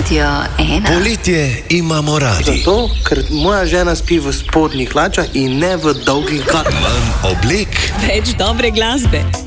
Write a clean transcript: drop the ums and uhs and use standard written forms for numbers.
Radio 1. Poletje imamo radi. Zato, ker moja žena spi v spodnjih hlačah in ne v dolgih galah. Manj oblek, Več dobre glasbe.